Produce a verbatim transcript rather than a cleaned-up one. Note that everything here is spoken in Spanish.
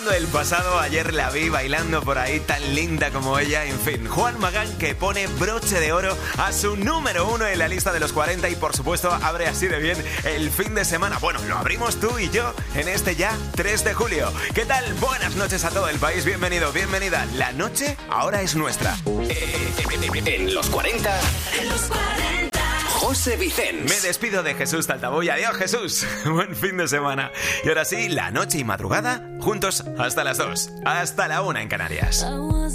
El pasado, ayer la vi bailando por ahí tan linda como ella. En fin, Juan Magán, que pone broche de oro a su número uno en la lista de los cuarenta y por supuesto abre así de bien el fin de semana. Bueno, lo abrimos tú y yo en este ya tres de julio. ¿Qué tal? Buenas noches a todo el país, bienvenido, bienvenida. La noche ahora es nuestra. En los cuarenta, en los cuarenta, José Vicens. Me despido de Jesús Taltaboy. Adiós, Jesús. Buen fin de semana. Y ahora sí, la noche y madrugada juntos hasta las dos, hasta la una en Canarias.